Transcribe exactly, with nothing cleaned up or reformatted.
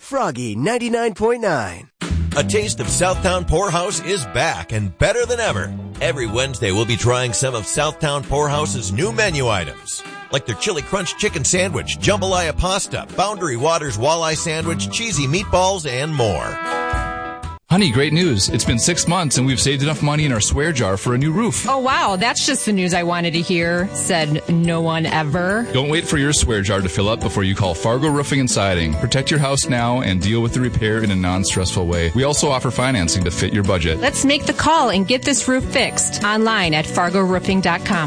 Froggy ninety-nine point nine. A Taste of Southtown Poorhouse is back and better than ever. Every Wednesday, we'll be trying some of Southtown Poorhouse's new menu items, like their Chili Crunch Chicken Sandwich, Jambalaya Pasta, Boundary Waters Walleye Sandwich, Cheesy Meatballs, and more. Honey, great news. It's been six months and we've saved enough money in our swear jar for a new roof. Oh, wow. That's just the news I wanted to hear, said no one ever. Don't wait for your swear jar to fill up before you call Fargo Roofing and Siding. Protect your house now and deal with the repair in a non-stressful way. We also offer financing to fit your budget. Let's make the call and get this roof fixed online at fargo roofing dot com.